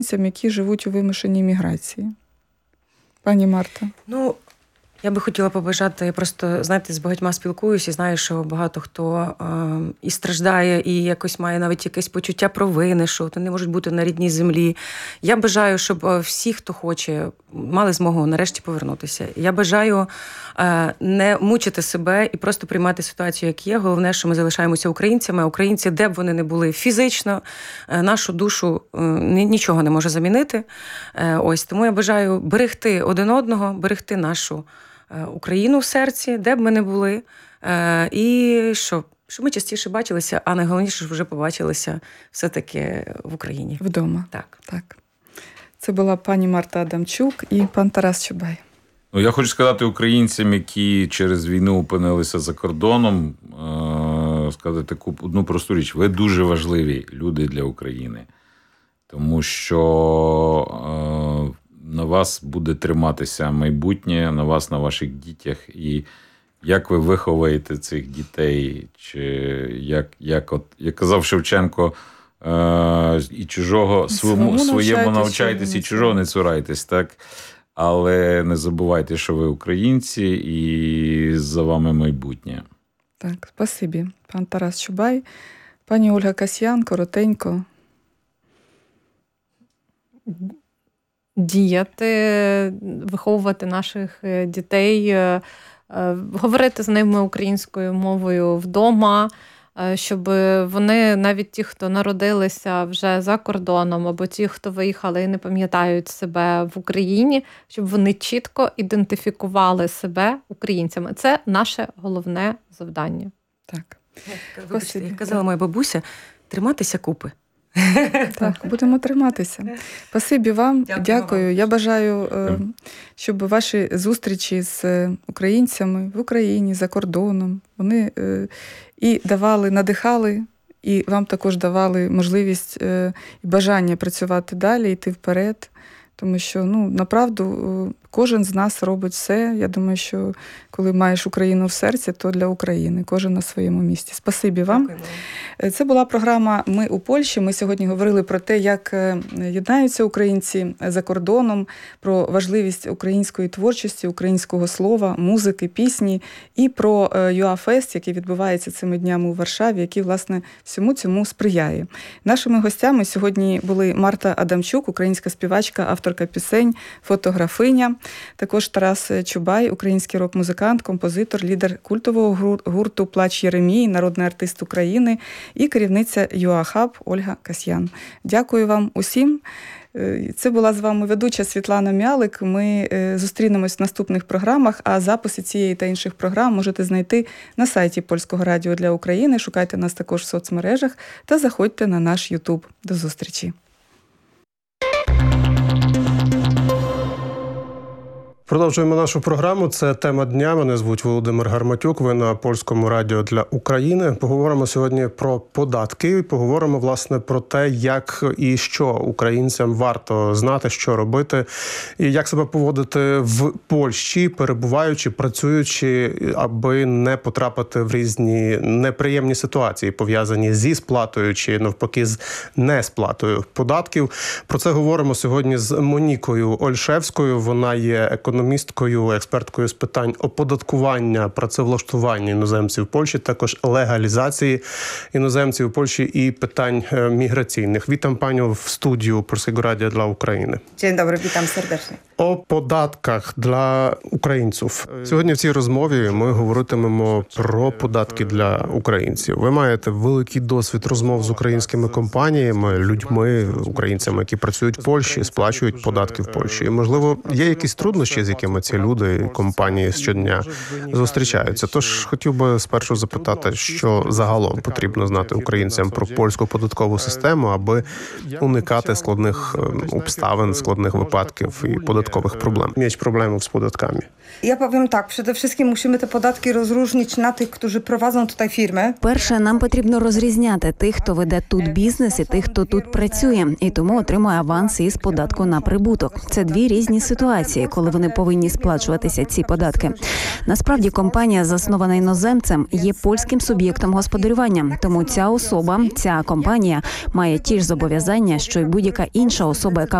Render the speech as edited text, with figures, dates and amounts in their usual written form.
які живуть у вимушеній міграції. Пані Марта. Я би хотіла побажати, я просто, знаєте, з багатьма спілкуюся і знаю, що багато хто і страждає, і якось має навіть якесь почуття провини, що вони можуть бути на рідній землі. Я бажаю, щоб всі, хто хоче, мали змогу нарешті повернутися. Я бажаю не мучити себе і просто приймати ситуацію, як є. Головне, що ми залишаємося українцями, а українці, де б вони не були фізично, нашу душу нічого не може замінити. Тому я бажаю берегти один одного, берегти нашу Україну в серці, де б ми не були, і щоб ми частіше бачилися, а найголовніше, щоб вже побачилися все-таки в Україні. Вдома. Так. Це була пані Марта Адамчук і пан Тарас Чубай. Я хочу сказати українцям, які через війну опинилися за кордоном, сказати таку одну просту річ. Ви дуже важливі люди для України. Тому що на вас буде триматися майбутнє, на вас, на ваших дітях. І як ви виховаєте цих дітей, чи як казав Шевченко, і чужого своєму навчайтесь, і чужого не цурайтесь, так? Але не забувайте, що ви українці, і за вами майбутнє. Так, спасибі. Пан Тарас Чубай. Пані Ольга Касьян, коротенько. Діяти, виховувати наших дітей, говорити з ними українською мовою вдома, щоб вони, навіть ті, хто народилися вже за кордоном, або ті, хто виїхали і не пам'ятають себе в Україні, щоб вони чітко ідентифікували себе українцями. Це наше головне завдання. Так. Вибачте, як казала моя бабуся, триматися купи. Так, будемо триматися. Спасибі вам, дякую. Я бажаю, щоб ваші зустрічі з українцями в Україні, за кордоном, вони і давали, надихали, і вам також давали можливість і бажання працювати далі, йти вперед. Тому що, направду, кожен з нас робить все. Я думаю, що коли маєш Україну в серці, то для України. Кожен на своєму місці. Спасибі вам. Дякую. Це була програма «Ми у Польщі». Ми сьогодні говорили про те, як єднаються українці за кордоном, про важливість української творчості, українського слова, музики, пісні і про ЮАФест, який відбувається цими днями у Варшаві, який, власне, всьому цьому сприяє. Нашими гостями сьогодні були Марта Адамчук, українська співачка, авторка пісень, фотографиня, також Тарас Чубай, український рок-музикант, композитор, лідер культового гурту «Плач Єремії», народний артист України і керівниця ЮАХаб Ольга Касьян. Дякую вам усім. Це була з вами ведуча Світлана Мялик. Ми зустрінемось в наступних програмах, а записи цієї та інших програм можете знайти на сайті Польського радіо для України. Шукайте нас також в соцмережах та заходьте на наш YouTube. До зустрічі. Продовжуємо нашу програму. Це «Тема дня». Мене звуть Володимир Гарматюк. Ви на Польському радіо для України. Поговоримо сьогодні про податки. Поговоримо, власне, про те, як і що українцям варто знати, що робити, і як себе поводити в Польщі, перебуваючи, працюючи, аби не потрапити в різні неприємні ситуації, пов'язані зі сплатою чи, навпаки, з несплатою податків. Про це говоримо сьогодні з Монікою Ольшевською. Вона є економісткою, експерткою з питань оподаткування, працевлаштування іноземців в Польщі, також легалізації іноземців у Польщі і питань міграційних. Witam panią w studiu Polskiego Radia dla Ukrainy. Dzień dobry, witam serdecznie. О податках для українців. Сьогодні в цій розмові ми говоритимемо про податки для українців. Ви маєте великий досвід розмов з українськими компаніями, людьми, українцями, які працюють в Польщі, сплачують податки в Польщі. І, можливо, є якісь труднощі, з якими ці люди, компанії щодня зустрічаються. Тож хотів би спершу запитати, що загалом потрібно знати українцям про польську податкову систему, аби уникати складних обставин, складних випадків і податкових podatkowych problem, mieć problemów z podatkami? Ja powiem tak, przede wszystkim musimy te podatki rozróżnić na tych, którzy prowadzą tutaj firmy. Перше, нам потрібно розрізняти тих, хто веде тут бізнес, і тих, хто тут працює, і тому отримує аванс із податку на прибуток. Це дві різні ситуації, коли вони повинні сплачуватися ці податки. Насправді, компанія, заснована іноземцем, є польським суб'єктом господарювання, тому ця особа, ця компанія має ті ж зобов'язання, що й будь-яка інша особа, яка